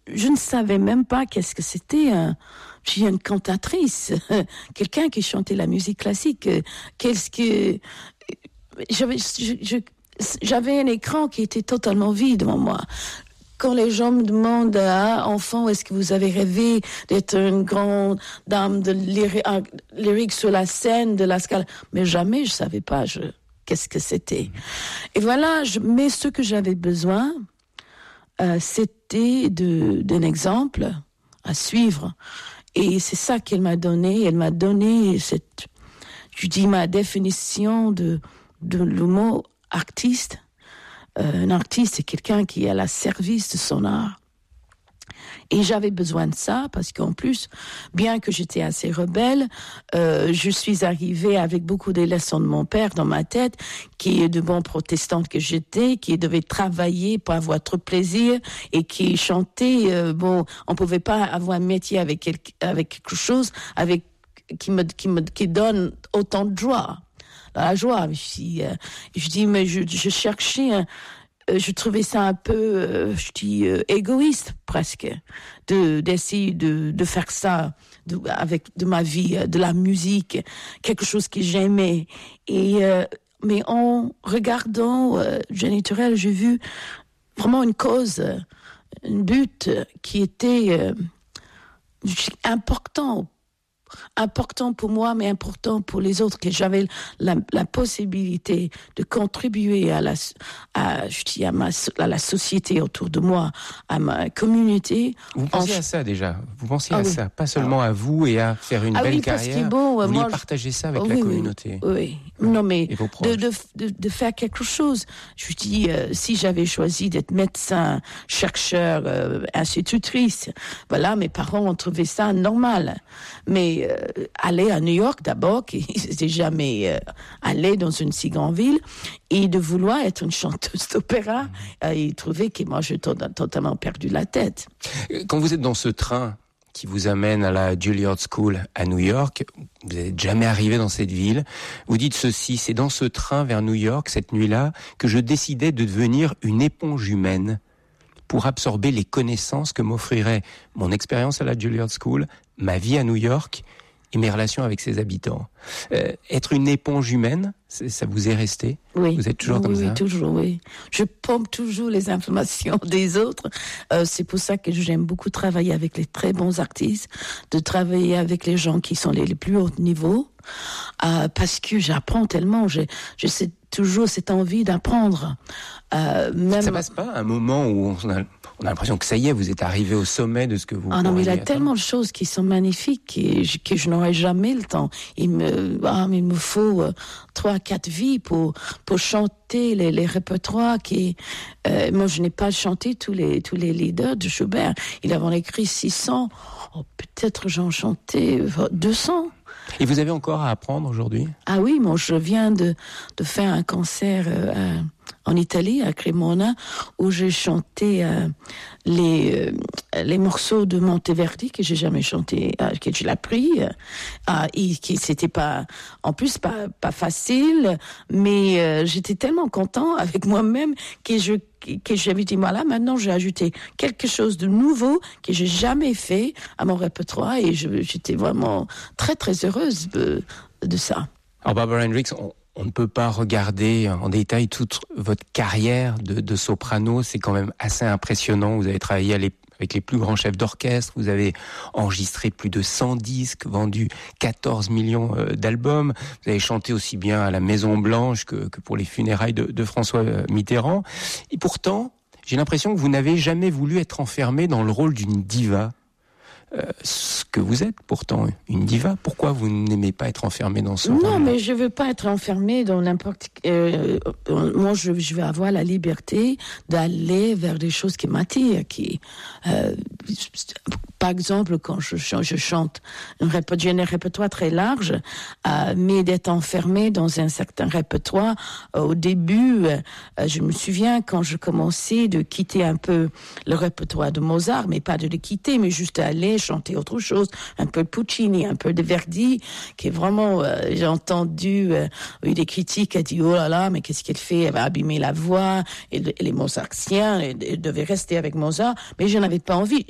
je ne savais même pas qu'est-ce que c'était une cantatrice, quelqu'un qui chantait la musique classique. J'avais un écran qui était totalement vide devant moi. Quand les gens me demandent, enfant, est-ce que vous avez rêvé d'être une grande dame de lyrique sur la scène de la Scala? Mais jamais je savais pas qu'est-ce que c'était. Et voilà, mais ce que j'avais besoin, c'était d'un exemple à suivre. Et c'est ça qu'elle m'a donné. Elle m'a donné ma définition de le mot artiste. Un artiste, c'est quelqu'un qui est à la service de son art. Et j'avais besoin de ça parce qu'en plus, bien que j'étais assez rebelle, je suis arrivée avec beaucoup des leçons de mon père dans ma tête, qui est de bon protestante que j'étais, qui devait travailler pour avoir trop de plaisir et qui chantait. On pouvais pas avoir un métier avec quelque chose qui donne autant de joie. La joie. Je dis, mais je cherchais. Je trouvais ça un peu, égoïste presque, d'essayer de faire ça avec de ma vie, de la musique, quelque chose que j'aimais. Mais en regardant Jenny Turrell, j'ai vu vraiment une cause, un but qui était important pour moi, mais important pour les autres, que j'avais la possibilité de contribuer à la société autour de moi, à ma communauté. Vous pensiez à ça déjà. Vous pensiez à ça, pas seulement à vous et à faire une belle carrière. Vous vouliez partager ça avec la communauté. Oui. Non, mais de faire quelque chose. Je dis, si j'avais choisi d'être médecin, chercheur, institutrice, voilà, mes parents ont trouvé ça normal. Mais aller à New York d'abord, qui n'était jamais allé dans une si grande ville, et de vouloir être une chanteuse d'opéra, ils trouvaient que moi, j'ai totalement perdu la tête. Quand vous êtes dans ce train qui vous amène à la Juilliard School à New York, vous n'êtes jamais arrivé dans cette ville, vous dites ceci: c'est dans ce train vers New York, cette nuit-là, que je décidais de devenir une éponge humaine pour absorber les connaissances que m'offrirait mon expérience à la Juilliard School, ma vie à New York et mes relations avec ses habitants. Être une éponge humaine, ça vous est resté? Oui. Vous êtes toujours comme ça? Oui, toujours, oui. Je pompe toujours les informations des autres. C'est pour ça que j'aime beaucoup travailler avec les très bons artistes, de travailler avec les gens qui sont les plus hauts niveaux, parce que j'apprends tellement. Je sais toujours cette envie d'apprendre. Ça passe pas un moment où on a l'impression que ça y est, vous êtes arrivé au sommet de ce que vous... Ah non, mais il y a tellement de choses qui sont magnifiques que je n'aurai jamais le temps. Il me faut 3-4 vies pour chanter les répertoires qui... moi, je n'ai pas chanté tous les leaders de Schubert. Il avait écrit 600. Peut-être j'en chantais 200. Et vous avez encore à apprendre aujourd'hui? Ah oui, moi je viens de faire un concert en Italie, à Cremona, où j'ai chanté les morceaux de Monteverdi que j'ai jamais chanté, que j'ai appris, et qui c'était pas, en plus pas facile, mais j'étais tellement content avec moi-même que j'avais dit, voilà, maintenant j'ai ajouté quelque chose de nouveau que j'ai jamais fait à mon répertoire, et j'étais vraiment très très heureuse de ça. Alors Barbara Hendricks, on ne peut pas regarder en détail toute votre carrière de soprano, c'est quand même assez impressionnant. Vous avez travaillé avec les plus grands chefs d'orchestre, vous avez enregistré plus de 100 disques, vendu 14 millions d'albums, vous avez chanté aussi bien à la Maison Blanche que pour les funérailles de François Mitterrand. Et pourtant, j'ai l'impression que vous n'avez jamais voulu être enfermé dans le rôle d'une diva. Ce que vous êtes pourtant une diva. Pourquoi vous n'aimez pas être enfermé dans ce rôle? Non, mais je veux pas être enfermé dans n'importe... moi, je vais avoir la liberté d'aller vers des choses qui m'attirent, par exemple, quand je chante, j'ai un répertoire très large, mais d'être enfermé dans un certain répertoire, au début, je me souviens quand je commençais de quitter un peu le répertoire de Mozart, mais pas de le quitter, mais juste aller chanter autre chose, un peu de Puccini, un peu de Verdi, qui est vraiment, j'ai entendu eu des critiques qui dit, oh là là, mais qu'est-ce qu'elle fait, elle va abîmer la voix, et les Mozartiens, elle devait rester avec Mozart, mais je n'avais pas envie.